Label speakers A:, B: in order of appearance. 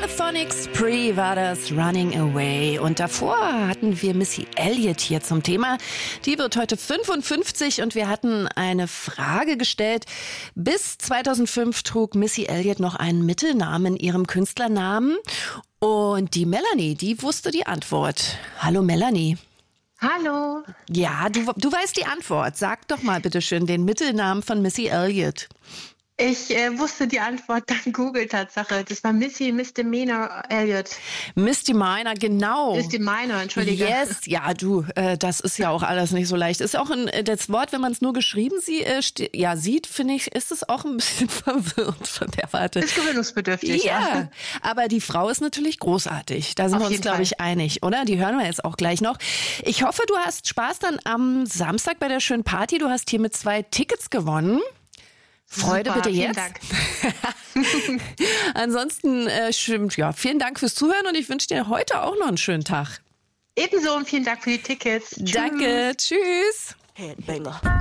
A: Symphonic Spree war das, Running Away. Und davor hatten wir Missy Elliott hier zum Thema. Die wird heute 55 und wir hatten eine Frage gestellt. Bis 2005 trug Missy Elliott noch einen Mittelnamen in ihrem Künstlernamen. Und die Melanie, die wusste die Antwort. Hallo Melanie.
B: Hallo.
A: Ja, du weißt die Antwort. Sag doch mal bitte schön den Mittelnamen von Missy Elliott.
B: Ich wusste die Antwort dank Google-Tatsache. Das war Missy Misdemeanor Elliott.
A: Misdemeanor, genau.
B: Misdemeanor, entschuldige.
A: Yes, ja, du, das ist ja auch alles nicht so leicht. Ist auch das Wort, wenn man es nur geschrieben sieht, finde ich, ist es auch ein bisschen verwirrend von der Warte.
B: Ist gewöhnungsbedürftig.
A: Ja, aber die Frau ist natürlich großartig. Da sind wir uns, glaube ich, einig, oder? Die hören wir jetzt auch gleich noch. Ich hoffe, du hast Spaß dann am Samstag bei der schönen Party. Du hast hier mit 2 Tickets gewonnen. Freude
B: Super,
A: bitte jetzt.
B: Vielen Dank.
A: Ansonsten, vielen Dank fürs Zuhören und ich wünsche dir heute auch noch einen schönen Tag.
B: Ebenso und vielen Dank für die Tickets.
A: Danke, tschüss.
C: Headbanger.